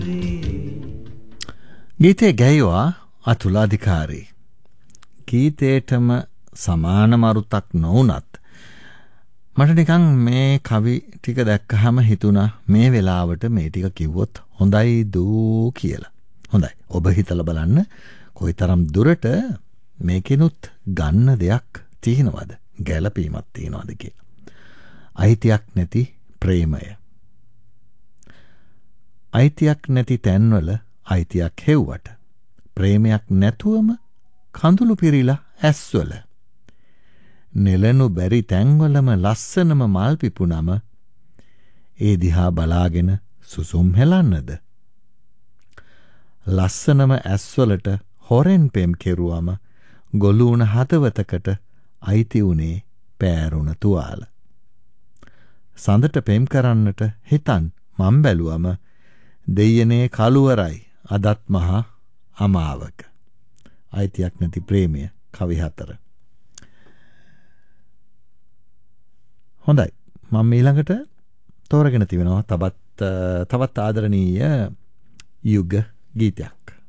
ගීතේ ගැයුවා අතුලාධිකාරී. ගීතේටම සමාන මරුතක් නොවුනත් මට නිකන් මේ කවි ටික දැක්කහම හිතුණා මේ වෙලාවට මේ ටික කිව්වොත් හොඳයි දූ කියලා. හොඳයි. ඔබ හිතලා බලන්න කොයිතරම් දුරට මේකිනුත් ගන්න දෙයක් තියෙනවද? ගැළපීමක් තියෙනවද කියලා. අයිතියක් නැති ප්‍රේමය. අයිතියක් නැති තැන්වල අයිතියක් හෙව්වට ප්‍රේමයක් නැතුවම කඳුළු පිරිලා ඇස්වල නෙලනු බැරි තැන්වලම ලස්සනම මල් පිපුණම ඒ දිහා බලාගෙන සුසුම් හෙලන්නද? ලස්සනම ඇස්වලට හොරෙන් පෙම් කෙරුවම ගොළුණ හදවතකට අයිති වුණේ පෑරුණ තුවාල. සඳට පෙම් කරන්නට හිතන් මම් බැලුවම දෙයනේ කළුවරයි අදත් මහා අමාවක. අයිතියක් නැති ප්‍රේමය කවි 4. හොඳයි. මම ඊළඟට තෝරගෙන තිබෙනවා තවත් ආදරණීය යුග ගීතයක්.